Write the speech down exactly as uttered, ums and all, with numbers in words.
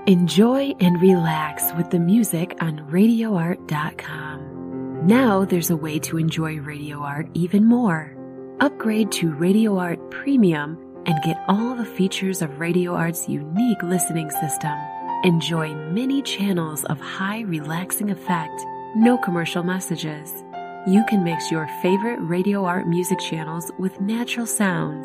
Enjoy and relax with the music on radio art dot com. Now there's a way to enjoy Radio Art even more. Upgrade to Radio Art Premium and get all the features of Radio Art's unique listening system. Enjoy many channels of high relaxing effect, no commercial messages. You can mix your favorite Radio Art music channels with natural sounds